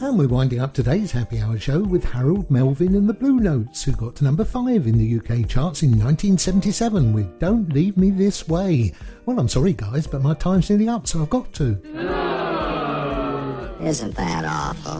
And we're winding up today's Happy Hour show with Harold Melvin and the Blue Notes, who got to number 5 in the UK charts in 1977 with Don't Leave Me This Way. Well, I'm sorry guys, but my time's nearly up, so I've got to. Isn't that awful?